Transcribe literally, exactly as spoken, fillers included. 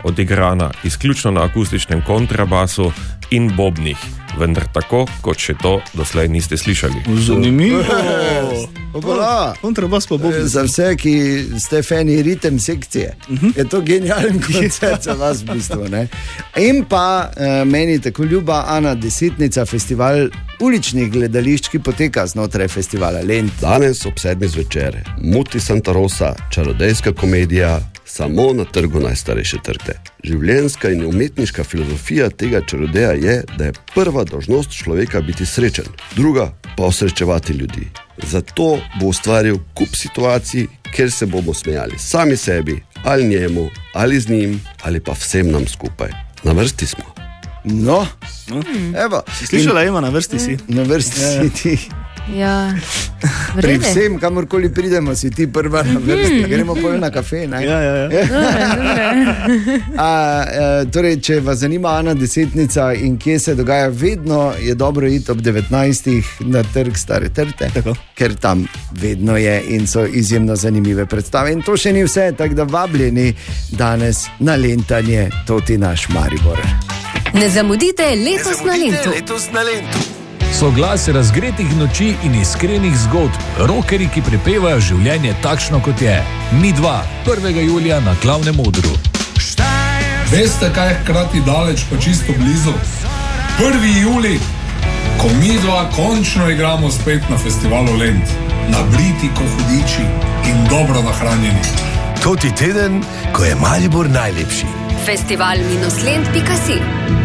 odigrana izključno na akustičnem kontrabasu in bobnih, vendar tako, kot še to doslej niste slišali. Zanimivo. Kontrabas pa bobni. Za vse, ki ste fani ritem sekcije, uh-huh. je to genijalen koncert za vas v bistvu, ne? In pa eh, meni tako ljuba Ana Desetnica, festival uličnih gledališč, ki poteka znotraj festivala Lent. Danes ob sedmih zvečer, Muti Santa Rosa, čarodejska komedija, samo na trgu najstarejše trte. Življenjska in umetniška filozofija tega čarodeja je, da je prva dolžnost človeka biti srečen, druga pa osrečevati ljudi. Zato bo ustvaril kup situacij, kjer se bomo smejali sami sebi, ali njemu, ali z njim, ali pa vsem nam skupaj. Na vrsti smo. No, mm. evo. Slišala ima, na vrsti si. Na vrsti si ti. Ja. Pri vsem, kamorkoli pridemo, si ti prva na vrsti. Mm-hmm. Gremo pol na kafe, ne? Ja, ja, ja. A, a, torej, če vas zanima Ana Desetnica in kje se dogaja, vedno je dobro iti ob devetnajstih na trg Stare trte, tako. Ker tam vedno je in so izjemno zanimive predstave. In to še ni vse, tako da vabljeni danes na lentanje Toti naš Maribor. Ne zamudite letos, ne zamudite na Lentu. Letos na Lentu. Soglas razgretih noči in iskrenih zgodb, rokeri, ki prepevajo življenje takšno, kot je. Mi dva, prvega julija na glavnem odru. Veste, kaj je hkrati daleč, pa čisto blizu? prvi julij, ko mi dva končno igramo spet na festivalu Lent. Nabriti kot hudiči in dobro nahranjeni. Toti teden, ko je Maribor najlepši. festival minus lent pika si.